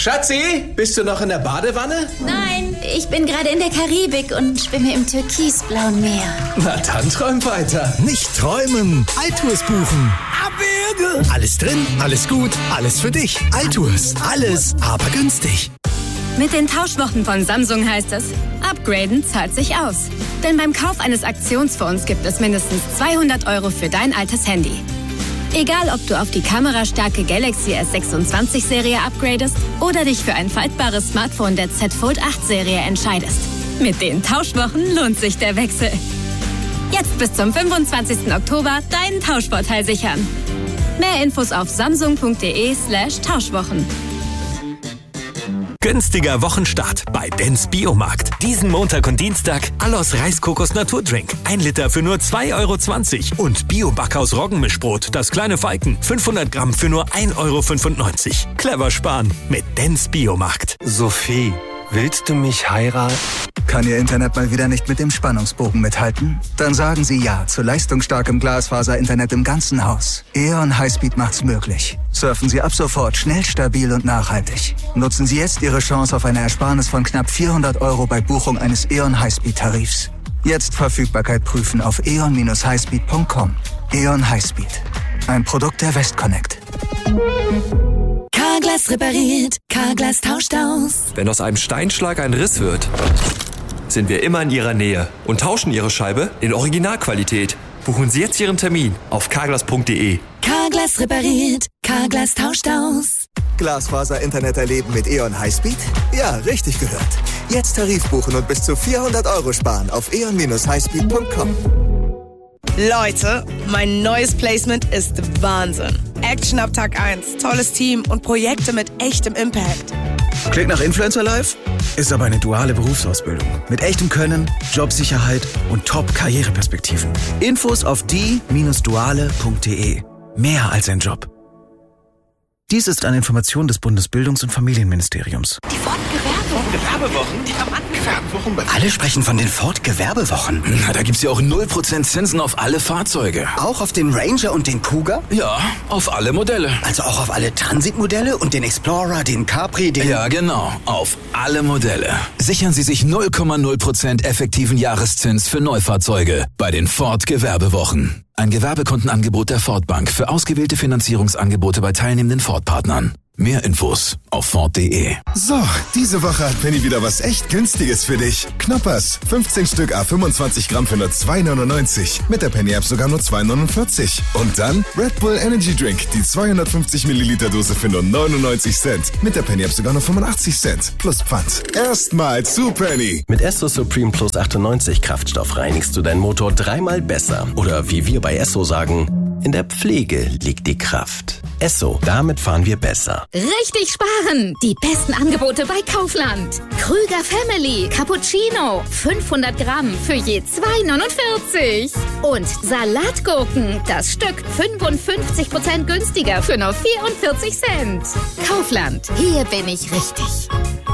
Schatzi, bist du noch in der Badewanne? Nein, ich bin gerade in der Karibik und schwimme im türkisblauen Meer. Na dann träum weiter. Nicht träumen, Altours buchen. Abwürge. Alles drin, alles gut, alles für dich. Altours, alles, aber günstig. Mit den Tauschwochen von Samsung heißt es, upgraden zahlt sich aus. Denn beim Kauf eines Aktionsfonds gibt es mindestens 200 € für dein altes Handy. Egal, ob du auf die kamerastarke Galaxy S26-Serie upgradest oder dich für ein faltbares Smartphone der Z Fold 8-Serie entscheidest. Mit den Tauschwochen lohnt sich der Wechsel. Jetzt bis zum 25. Oktober deinen Tauschvorteil sichern. Mehr Infos auf samsung.de/Tauschwochen. Günstiger Wochenstart bei Dens Biomarkt. Diesen Montag und Dienstag Allos Reiskokos Naturdrink. 1 Liter für nur 2,20 € und Bio-Backhaus Roggenmischbrot, das kleine Falken, 500 Gramm für nur 1,95 €. Clever sparen mit Dens Biomarkt. Sophie, willst du mich heiraten? Kann Ihr Internet mal wieder nicht mit dem Spannungsbogen mithalten? Dann sagen Sie ja zu leistungsstarkem Glasfaser-Internet im ganzen Haus. E.ON Highspeed macht's möglich. Surfen Sie ab sofort schnell, stabil und nachhaltig. Nutzen Sie jetzt Ihre Chance auf eine Ersparnis von knapp 400 € bei Buchung eines E.ON Highspeed-Tarifs. Jetzt Verfügbarkeit prüfen auf eon-highspeed.com. E.ON Highspeed. Ein Produkt der Westconnect. Carglass repariert, Carglass tauscht aus. Wenn aus einem Steinschlag ein Riss wird, sind wir immer in Ihrer Nähe und tauschen Ihre Scheibe in Originalqualität. Buchen Sie jetzt Ihren Termin auf carglass.de. Carglass repariert, Carglass tauscht aus. Glasfaser-Internet erleben mit E.ON Highspeed? Ja, richtig gehört. Jetzt Tarif buchen und bis zu 400 € sparen auf eon-highspeed.com. Leute, mein neues Placement ist Wahnsinn. Action ab Tag 1, tolles Team und Projekte mit echtem Impact. Klingt nach Influencer Life? Ist aber eine duale Berufsausbildung. Mit echtem Können, Jobsicherheit und Top-Karriereperspektiven. Infos auf die-duale.de. Mehr als ein Job. Dies ist eine Information des Bundesbildungs- und Familienministeriums. Die Ford-Gewerbewochen? Die haben Gewerbewochen. Alle sprechen von den Ford-Gewerbewochen. Na, da gibt's ja auch 0% Zinsen auf alle Fahrzeuge. Auch auf den Ranger und den Kuga? Ja, auf alle Modelle. Also auch auf alle Transitmodelle und den Explorer, den Capri, den... Ja, genau. Auf alle Modelle. Sichern Sie sich 0,0% effektiven Jahreszins für Neufahrzeuge bei den Ford-Gewerbewochen. Ein Gewerbekundenangebot der Ford Bank für ausgewählte Finanzierungsangebote bei teilnehmenden Ford-Partnern. Mehr Infos auf Ford.de. So, diese Woche hat Penny wieder was echt Günstiges für dich. Knoppers, 15 Stück à 25 Gramm für nur 2,99. Mit der Penny-App sogar nur 2,49. Und dann Red Bull Energy Drink, die 250 Milliliter Dose für nur 99 Cent. Mit der Penny-App sogar nur 85 Cent. Plus Pfand. Erstmal zu Penny. Mit Esso Supreme Plus 98 Kraftstoff reinigst du deinen Motor 3-mal besser. Oder wie wir bei Esso sagen, in der Pflege liegt die Kraft. Esso, damit fahren wir besser. Richtig sparen! Die besten Angebote bei Kaufland. Krüger Family Cappuccino 500 Gramm für je 2,49. Und Salatgurken, das Stück 55% günstiger für nur 44 Cent. Kaufland, hier bin ich richtig.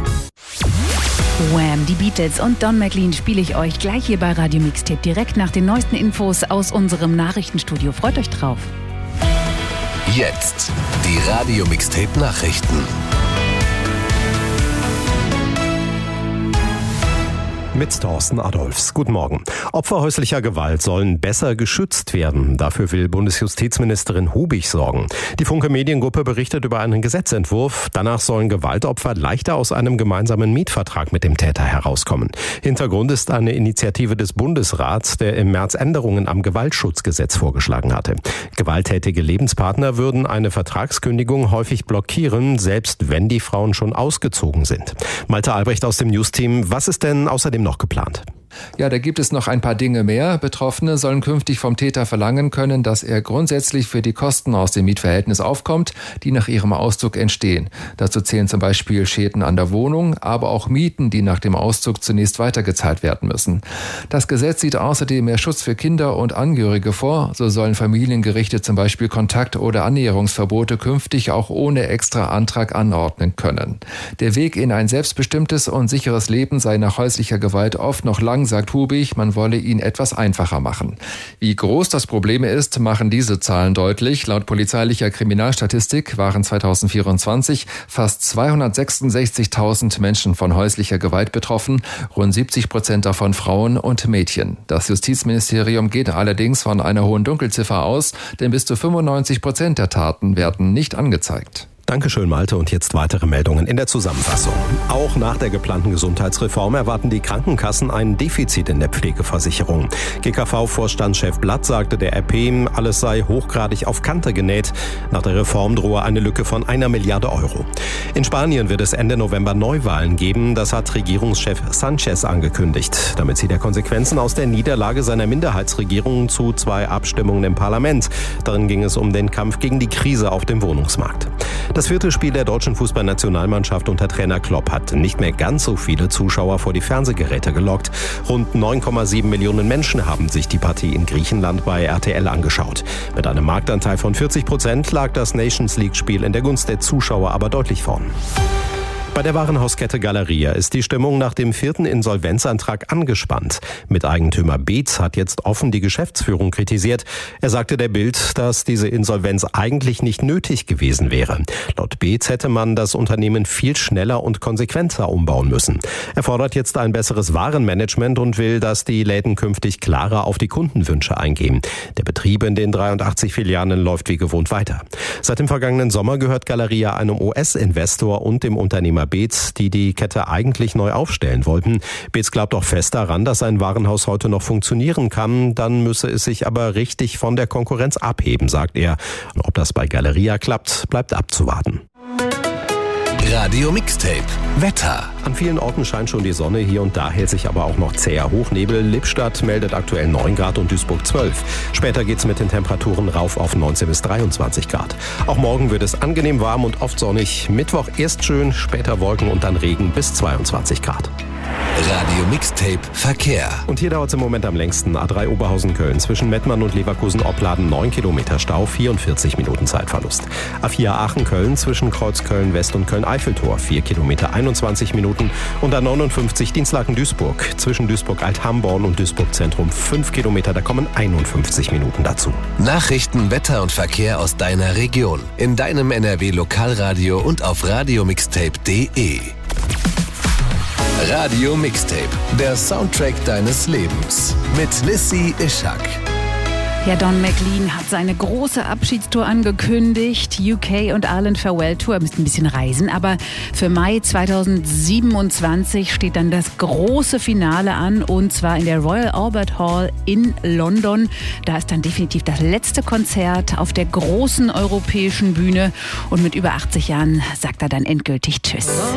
Wham! Die Beatles und Don McLean spiele ich euch gleich hier bei Radio Mixtape direkt nach den neuesten Infos aus unserem Nachrichtenstudio. Freut euch drauf. Jetzt die Radio Mixtape Nachrichten. Mit Thorsten Adolfs. Guten Morgen. Opfer häuslicher Gewalt sollen besser geschützt werden. Dafür will Bundesjustizministerin Hubig sorgen. Die Funke Mediengruppe berichtet über einen Gesetzentwurf. Danach sollen Gewaltopfer leichter aus einem gemeinsamen Mietvertrag mit dem Täter herauskommen. Hintergrund ist eine Initiative des Bundesrats, der im März Änderungen am Gewaltschutzgesetz vorgeschlagen hatte. Gewalttätige Lebenspartner würden eine Vertragskündigung häufig blockieren, selbst wenn die Frauen schon ausgezogen sind. Malte Albrecht aus dem News-Team. Was ist denn außerdem noch geplant? Ja, da gibt es noch ein paar Dinge mehr. Betroffene sollen künftig vom Täter verlangen können, dass er grundsätzlich für die Kosten aus dem Mietverhältnis aufkommt, die nach ihrem Auszug entstehen. Dazu zählen zum Beispiel Schäden an der Wohnung, aber auch Mieten, die nach dem Auszug zunächst weitergezahlt werden müssen. Das Gesetz sieht außerdem mehr Schutz für Kinder und Angehörige vor. So sollen Familiengerichte zum Beispiel Kontakt- oder Annäherungsverbote künftig auch ohne extra Antrag anordnen können. Der Weg in ein selbstbestimmtes und sicheres Leben sei nach häuslicher Gewalt oft noch lang Deswegen, sagt Hubig, man wolle ihn etwas einfacher machen. Wie groß das Problem ist, machen diese Zahlen deutlich. Laut polizeilicher Kriminalstatistik waren 2024 fast 266.000 Menschen von häuslicher Gewalt betroffen, rund 70% davon Frauen und Mädchen. Das Justizministerium geht allerdings von einer hohen Dunkelziffer aus, denn bis zu 95% der Taten werden nicht angezeigt. Dankeschön, Malte. Und jetzt weitere Meldungen in der Zusammenfassung. Auch nach der geplanten Gesundheitsreform erwarten die Krankenkassen ein Defizit in der Pflegeversicherung. GKV-Vorstandschef Blatt sagte der RP, alles sei hochgradig auf Kante genäht. Nach der Reform drohe eine Lücke von 1 Milliarde Euro. In Spanien wird es Ende November Neuwahlen geben. Das hat Regierungschef Sanchez angekündigt. Damit zieht er Konsequenzen aus der Niederlage seiner Minderheitsregierung zu 2 Abstimmungen im Parlament. Darin ging es um den Kampf gegen die Krise auf dem Wohnungsmarkt. Das 4. Spiel der deutschen Fußballnationalmannschaft unter Trainer Klopp hat nicht mehr ganz so viele Zuschauer vor die Fernsehgeräte gelockt. Rund 9,7 Millionen Menschen haben sich die Partie in Griechenland bei RTL angeschaut. Mit einem Marktanteil von 40% lag das Nations League-Spiel in der Gunst der Zuschauer aber deutlich vorn. Bei der Warenhauskette Galeria ist die Stimmung nach dem 4. Insolvenzantrag angespannt. Miteigentümer Beetz hat jetzt offen die Geschäftsführung kritisiert. Er sagte der Bild, dass diese Insolvenz eigentlich nicht nötig gewesen wäre. Laut Beetz hätte man das Unternehmen viel schneller und konsequenter umbauen müssen. Er fordert jetzt ein besseres Warenmanagement und will, dass die Läden künftig klarer auf die Kundenwünsche eingehen. Der Betrieb in den 83 Filialen läuft wie gewohnt weiter. Seit dem vergangenen Sommer gehört Galeria einem US-Investor und dem Unternehmer Beetz, die Kette eigentlich neu aufstellen wollten. Beetz glaubt auch fest daran, dass ein Warenhaus heute noch funktionieren kann. Dann müsse es sich aber richtig von der Konkurrenz abheben, sagt er. Und ob das bei Galeria klappt, bleibt abzuwarten. Radio Mixtape. Wetter. An vielen Orten scheint schon die Sonne, hier und da hält sich aber auch noch zäher Hochnebel. Lippstadt meldet aktuell 9 Grad und Duisburg 12. Später geht's mit den Temperaturen rauf auf 19 bis 23 Grad. Auch morgen wird es angenehm warm und oft sonnig. Mittwoch erst schön, später Wolken und dann Regen bis 22 Grad. Radio Mixtape Verkehr. Und hier dauert es im Moment am längsten. A3 Oberhausen-Köln zwischen Mettmann und Leverkusen-Opladen 9 Kilometer Stau, 44 Minuten Zeitverlust. A4 Aachen-Köln zwischen Kreuzköln West und Köln-Eiffeltor 4 Kilometer 21 Minuten. Und A59 Dinslaken-Duisburg zwischen Duisburg-Alt-Hamborn und Duisburg-Zentrum 5 Kilometer, da kommen 51 Minuten dazu. Nachrichten, Wetter und Verkehr aus deiner Region. In deinem NRW-Lokalradio und auf radiomixtape.de. Radio Mixtape, der Soundtrack deines Lebens. Mit Lissy Ischak. Ja, Don McLean hat seine große Abschiedstour angekündigt. UK und Ireland Farewell Tour. Er müsste ein bisschen reisen, aber für Mai 2027 steht dann das große Finale an, und zwar in der Royal Albert Hall in London. Da ist dann definitiv das letzte Konzert auf der großen europäischen Bühne, und mit über 80 Jahren sagt er dann endgültig Tschüss.